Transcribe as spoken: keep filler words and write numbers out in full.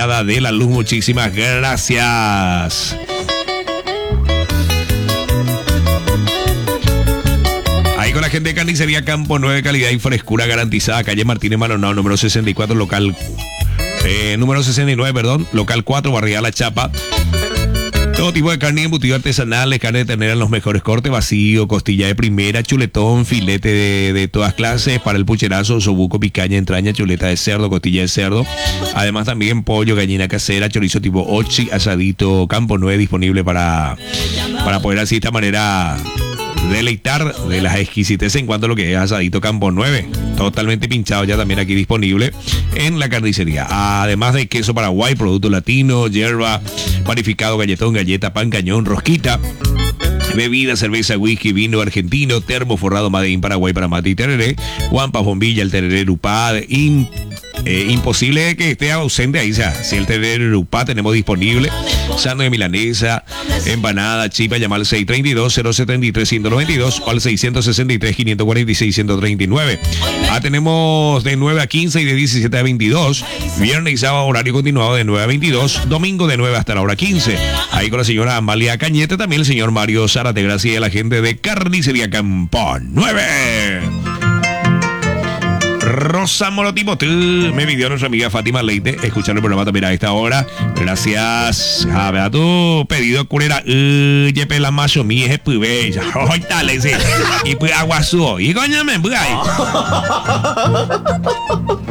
Barriada de la Luz. Muchísimas gracias. Ahí con la gente de Carnicería Campo nueve, calidad y frescura garantizada. Calle Martínez Maldonado, número sesenta y cuatro, local... Eh, número sesenta y nueve, perdón, local cuatro, Barriada La Chapa. Todo tipo de carne embutido artesanales, carne de ternera en los mejores cortes, vacío, costilla de primera, chuletón, filete de, de todas clases, para el pucherazo, osobuco, picaña, entraña, chuleta de cerdo, costilla de cerdo. Además también pollo, gallina casera, chorizo tipo ochi, asadito, Campo nueve, disponible para, para poder así de esta manera deleitar de las exquisiteces en cuanto a lo que es asadito Campo nueve. Totalmente pinchado ya también aquí disponible en la carnicería. Además de queso Paraguay, producto latino, hierba, panificado, galletón, galleta, pan, cañón, rosquita, bebida, cerveza, whisky, vino argentino, termo forrado Made in Paraguay para mate y tereré, guampas, bombilla, el tereré Urupá, in, eh, imposible que esté ausente ahí. O sea, si el tereré Urupá tenemos disponible, sándwich de milanesa, empanada, chipa, llamar al seis tres dos, cero siete tres, uno nueve dos o al seis seis tres, cinco cuatro seis, uno tres nueve. Ah, tenemos de nueve a quince y de diecisiete a veintidós, viernes y sábado horario continuado de nueve a veintidós, domingo de nueve hasta la hora quince. Ahí con la señora Amalia Cañete, también el señor Mario Zárate, gracias a la gente de Carnicería Campo nueve. Rosa Morotipo, me pidió nuestra amiga Fátima Leite escuchar el programa también a esta hora. Gracias. A ver, tu pedido curera. Yepe la macho mi es pubella. Hoy tal ese. Y pues aguasuo. Y coño me